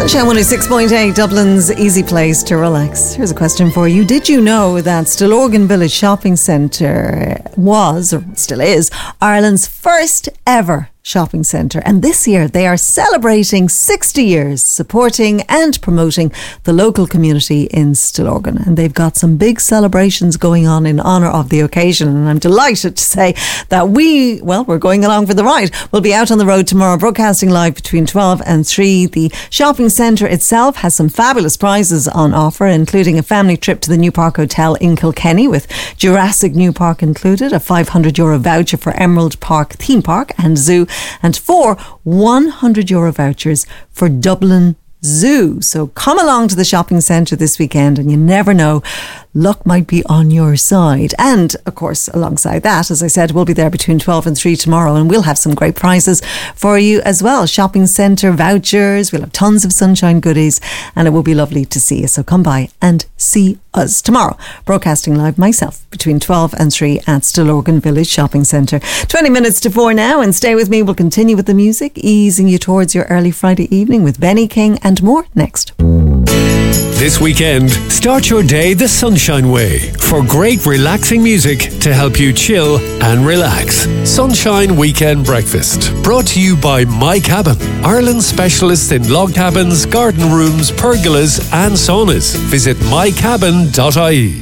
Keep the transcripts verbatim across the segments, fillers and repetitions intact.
Sunshine one oh six point eight, Dublin's easy place to relax. Here's a question for you. Did you know that Stillorgan Village Shopping Centre was, or still is, Ireland's first ever shopping centre, and this year they are celebrating sixty years supporting and promoting the local community in Stillorgan, and they've got some big celebrations going on in honour of the occasion, and I'm delighted to say that we, well, we're going along for the ride. We'll be out on the road tomorrow, broadcasting live between twelve and three. The shopping centre itself has some fabulous prizes on offer, including a family trip to the New Park Hotel in Kilkenny with Jurassic New Park included, a five hundred euro voucher for Emerald Park Theme Park and Zoo, and four one hundred euro vouchers for Dublin Zoo. So come along to the shopping centre this weekend, and you never know, luck might be on your side. And of course, alongside that, as I said, we'll be there between twelve and three tomorrow, and we'll have some great prizes for you as well. Shopping centre vouchers, we'll have tons of sunshine goodies, and it will be lovely to see you. So come by and see us tomorrow, broadcasting live myself between twelve and three at Stillorgan Village Shopping Centre. twenty minutes to four now, and stay with me. We'll continue with the music, easing you towards your early Friday evening with Benny King and more next. This weekend, start your day the Sunshine way for great relaxing music to help you chill and relax. Sunshine Weekend Breakfast, brought to you by My Cabin, Ireland's specialist in log cabins, garden rooms, pergolas and saunas. Visit my cabin dot I E.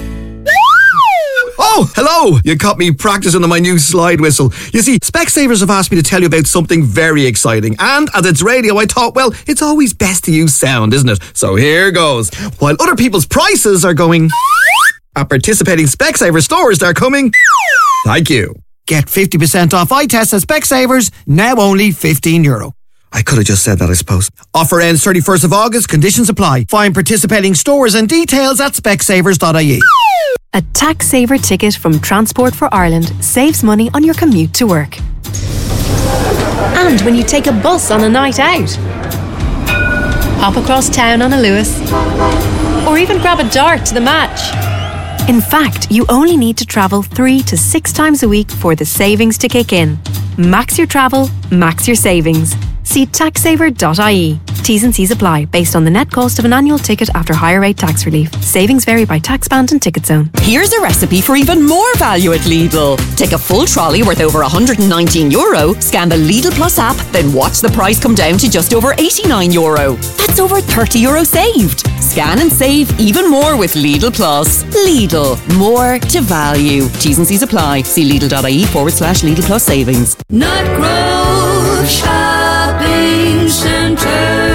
Oh, hello! You caught me practicing on my new slide whistle. You see, Specsavers have asked me to tell you about something very exciting. And as it's radio, I thought, well, it's always best to use sound, isn't it? So here goes. While other people's prices are going, at participating Specsavers stores, they're coming. Thank you. Get fifty percent off eye tests at Specsavers, now only fifteen euro. I could have just said that, I suppose. Offer ends thirty-first of August, conditions apply. Find participating stores and details at specsavers dot I E. A tax saver ticket from Transport for Ireland saves money on your commute to work. And when you take a bus on a night out. Hop across town on a Lewis. Or even grab a dart to the match. In fact, you only need to travel three to six times a week for the savings to kick in. Max your travel, max your savings. See tax saver dot I E. T's and C's apply based on the net cost of an annual ticket after higher rate tax relief. Savings vary by tax band and ticket zone. Here's a recipe for even more value at Lidl. Take a full trolley worth over one hundred nineteen euro, scan the Lidl Plus app, then watch the price come down to just over eighty-nine euro. That's over thirty euro saved. Scan and save even more with Lidl Plus. Lidl, more to value. T's and C's apply. See Lidl dot I E forward slash Lidl Plus savings. Nutgrove Shopping Centre.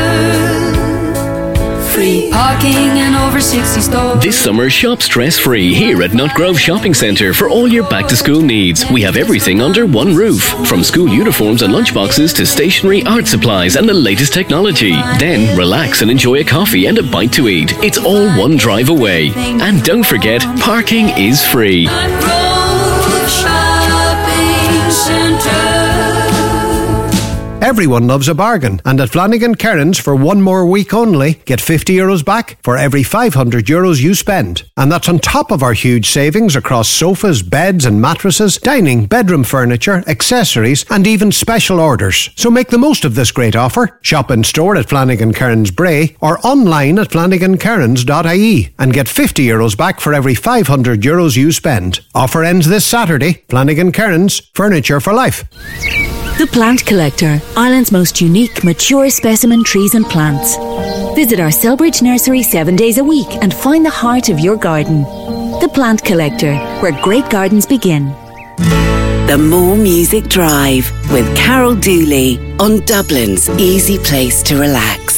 Free parking and over sixty stores. This summer, shop stress-free here at Nutgrove Shopping Centre for all your back-to-school needs. We have everything under one roof, from school uniforms and lunchboxes to stationery, art supplies and the latest technology. Then relax and enjoy a coffee and a bite to eat. It's all one drive away. And don't forget, parking is free. Nutgrove Shopping Centre. Everyone loves a bargain, and at Flanagan Kearns for one more week only, get fifty euros back for every five hundred euros you spend. And that's on top of our huge savings across sofas, beds and mattresses, dining, bedroom furniture, accessories and even special orders. So make the most of this great offer. Shop in store at Flanagan Kearns Bray or online at flanagan kearns dot I E and get fifty euros back for every five hundred euros you spend. Offer ends this Saturday. Flanagan Kearns, furniture for life. The Plant Collector, Ireland's most unique, mature specimen trees and plants. Visit our Selbridge nursery seven days a week and find the heart of your garden. The Plant Collector, where great gardens begin. The More Music Drive with Carol Dooley on Dublin's easy place to relax.